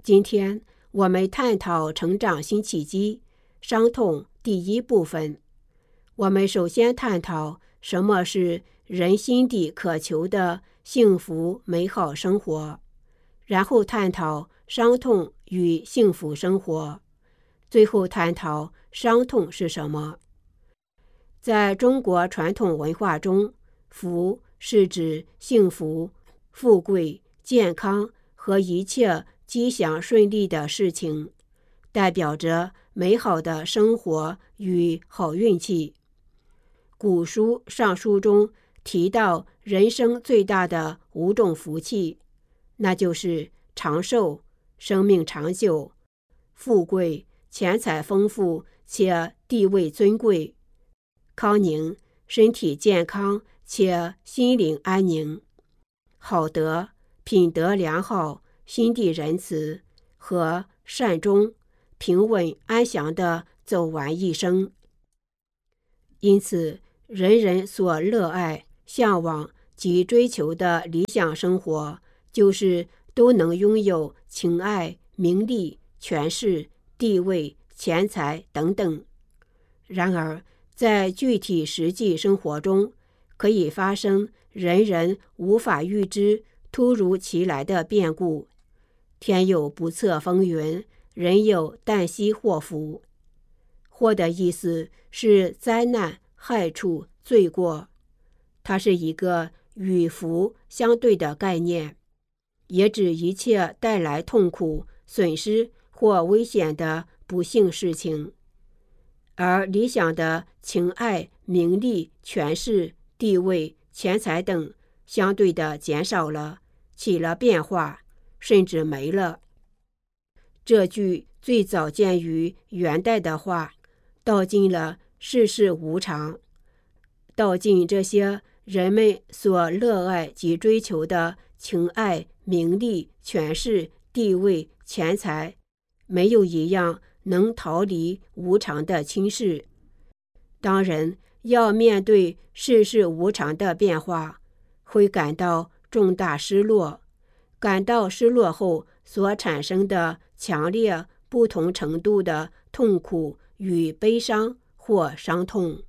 今天我们探讨成长新契机，伤痛第一部分。我们首先探讨什么是人心底渴求的幸福美好生活，然后探讨伤痛与幸福生活，最后探讨伤痛是什么。在中国传统文化中，福是指幸福、富贵、健康和一切吉祥顺利的事情，代表着美好的生活与好运气。古书《尚书》中提到人生最大的5种福气，那就是长寿、生命长久、富贵、钱财丰富且地位尊贵、康宁、身体健康且心灵安宁、好德、品德良好、心地仁慈和善终、平稳安详地走完一生。因此，人人所热爱、向往及追求的理想生活，就是都能拥有情爱、名利、权势、地位、钱财等等。然而，在具体实际生活中，可以发生人人无法预知、突如其来的变故。天有不测风云，人有旦夕祸福。祸的意思是灾难、害处、罪过，它是一个与福相对的概念，也指一切带来痛苦、损失或危险的不幸事情。而理想的情爱、名利、权势、地位、钱财等相对的减少了，起了变化，甚至没了。这句最早见于元代的话，道尽了世事无常，道尽这些人们所热爱及追求的情爱、名利、权势、地位、钱财，没有一样能逃离无常的侵蚀。当人要面对世事无常的变化，会感到重大失落，感到失落后所产生的强烈不同程度的痛苦与悲伤或伤痛。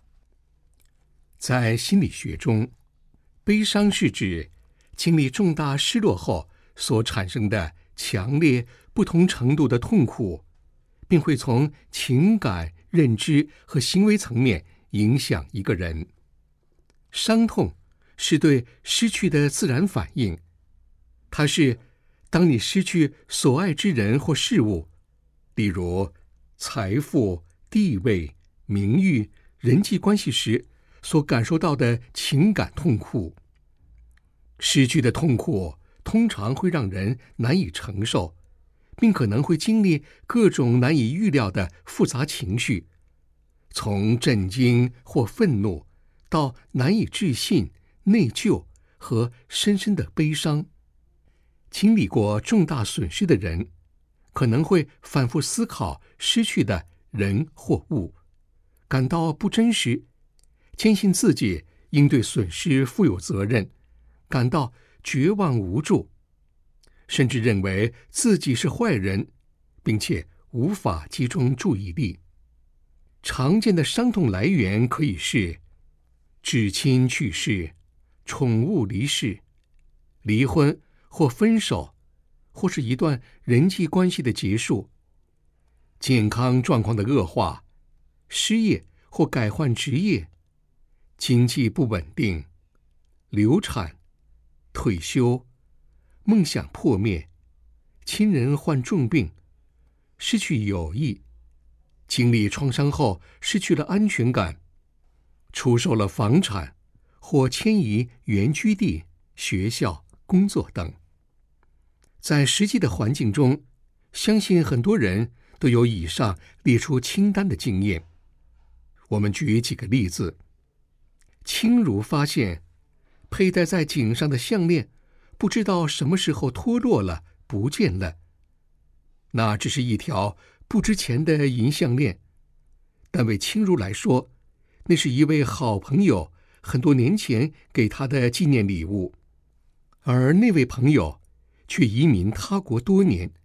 在心理学中，悲伤是指经历重大失落后所产生的强烈不同程度的痛苦，并会从情感、认知和行为层面影响一个人。伤痛是对失去的自然反应，它是当你失去所爱之人或事物，例如财富、地位、名誉、人际关系时所感受到的情感痛苦。失去的痛苦通常会让人难以承受，并可能会经历各种难以预料的复杂情绪，从震惊或愤怒到难以置信、内疚和深深的悲伤。经历过重大损失的人可能会反复思考失去的人或物，感到不真实，坚信自己应对损失负有责任，感到绝望无助，甚至认为自己是坏人，并且无法集中注意力。常见的伤痛来源可以是至亲去世、宠物离世、离婚或分手，或是一段人际关系的结束，健康状况的恶化、失业或改换职业、经济不稳定、流产、退休、梦想破灭、亲人患重病、失去友谊、经历创伤后失去了安全感、出售了房产或迁移原居地、学校、工作等。在实际的环境中，相信很多人都有以上列出清单的经验。我们举几个例子。轻如发现佩戴在颈上的项链不知道什么时候脱落了，不见了。那只是一条不值钱的银项链，但为轻如来说，那是一位好朋友很多年前给他的纪念礼物，而那位朋友却移民他国多年，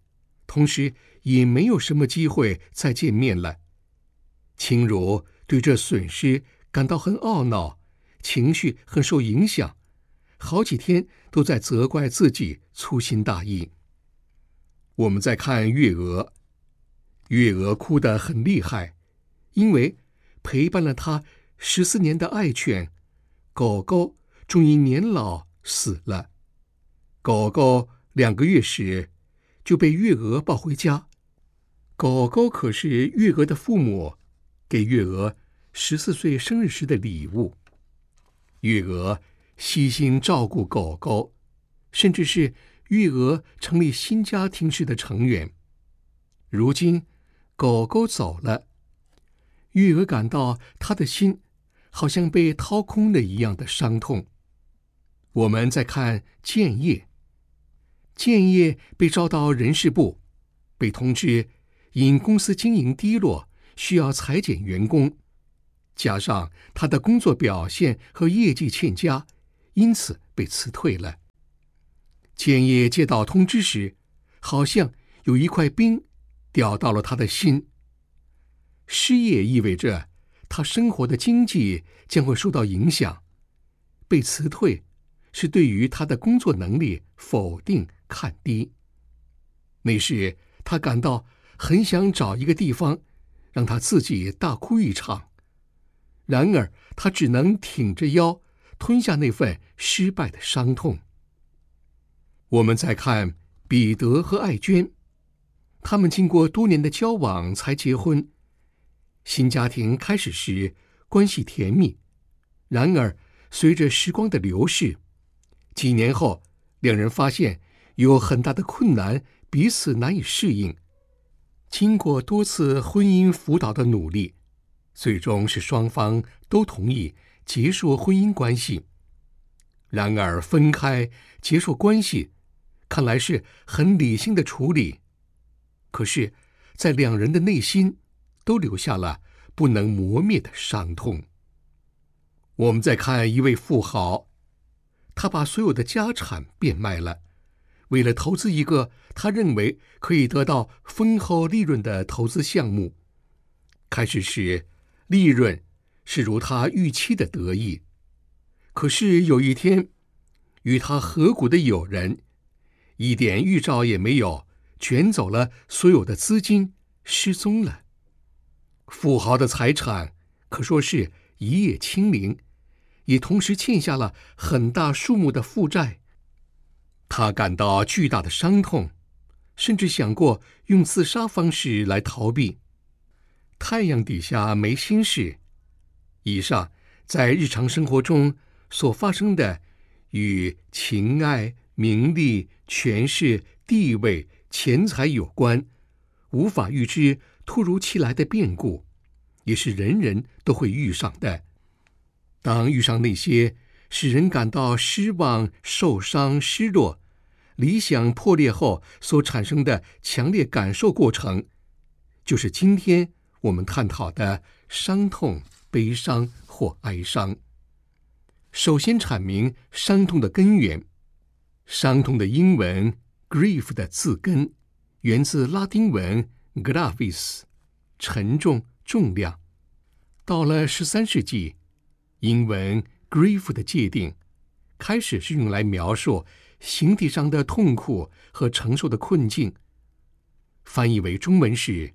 同时也没有什么机会再见面了。亲如对这损失感到很懊恼，情绪很受影响，好几天都在责怪自己粗心大意。我们再看月娥，月娥哭得很厉害，因为陪伴了她14年的爱犬狗狗终于年老死了。狗狗2个月时就被月娥抱回家，狗狗可是月娥的父母给月娥14岁生日时的礼物。月娥悉心照顾狗狗，甚至是月娥成立新家庭时的成员。如今狗狗走了，月娥感到她的心好像被掏空了一样的伤痛。我们再看建业，建业被招到人事部，被通知因公司经营低落，需要裁减员工，加上他的工作表现和业绩欠佳，因此被辞退了。建业接到通知时，好像有一块冰掉到了他的心。失业意味着他生活的经济将会受到影响，被辞退是对于他的工作能力否定看低。那时他感到很想找一个地方让他自己大哭一场，然而他只能挺着腰吞下那份失败的伤痛。我们再看彼得和艾娟，他们经过多年的交往才结婚。新家庭开始时关系甜蜜，然而随着时光的流逝，几年后两人发现有很大的困难，彼此难以适应。经过多次婚姻辅导的努力，最终是双方都同意结束婚姻关系。然而分开结束关系看来是很理性的处理，可是在两人的内心都留下了不能磨灭的伤痛。我们再看一位富豪，他把所有的家产变卖了，为了投资一个他认为可以得到丰厚利润的投资项目。开始时利润是如他预期的得意，可是有一天与他合股的友人一点预兆也没有，卷走了所有的资金，失踪了。富豪的财产可说是一夜清零，也同时欠下了很大数目的负债。他感到巨大的伤痛，甚至想过用自杀方式来逃避。太阳底下没心事。以上在日常生活中所发生的与情爱、名利、权势、地位、钱财有关，无法预知突如其来的变故，也是人人都会遇上的。当遇上那些使人感到失望、受伤、失落、理想破裂后所产生的强烈感受过程，就是今天我们探讨的伤痛、悲伤或哀伤。首先阐明伤痛的根源。伤痛的英文 grief 的字根源自拉丁文 gravis， 沉重、重量。到了13世纪，英文 grief 的界定开始是用来描述形体上的痛苦和承受的困境。翻译为中文时，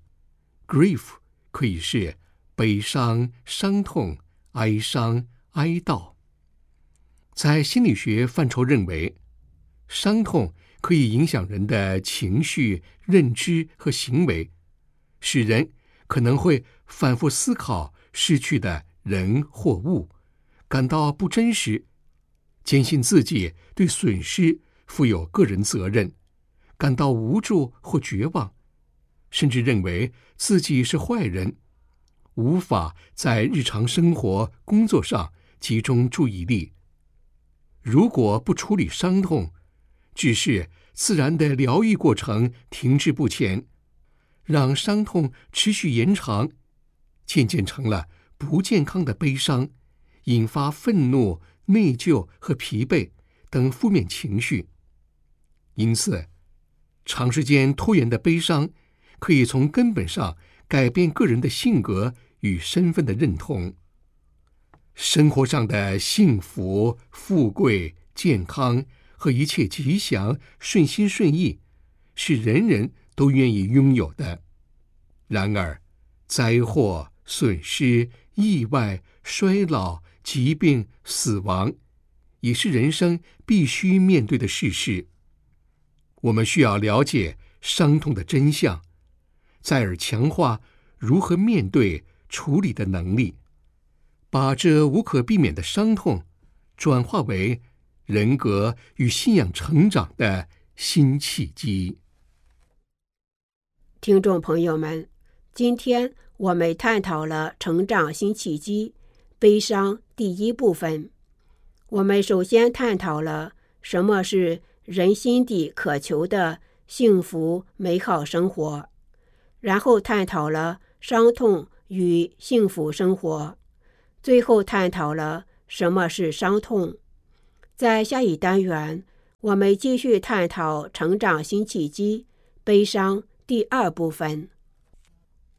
grief 可以是悲伤、伤痛、哀伤、哀悼。在心理学范畴认为，伤痛可以影响人的情绪、认知和行为，使人可能会反复思考失去的人或物，感到不真实，坚信自己对损失负有个人责任，感到无助或绝望，甚至认为自己是坏人，无法在日常生活、工作上集中注意力。如果不处理伤痛，只是自然的疗愈过程停滞不前，让伤痛持续延长，渐渐成了不健康的悲伤，引发愤怒、内疚和疲惫等负面情绪。因此， 长时间拖延的悲伤可以从根本上改变个人的性格与身份的认同。生活上的幸福、富贵、健康和一切吉祥、顺心顺意，是人人都愿意拥有的。然而，灾祸、损失、意外、衰老、疾病、死亡，也是人生必须面对的事实。我们需要了解伤痛的真相，再而强化如何面对、处理的能力，把这无可避免的伤痛转化为人格与信仰成长的新契机。 听众朋友们，今天我们探讨了成长新契机悲伤第一部分。我们首先探讨了什么是人心底渴求的幸福美好生活，然后探讨了伤痛与幸福生活，最后探讨了什么是伤痛。在下一单元，我们继续探讨成长新契机悲伤第二部分。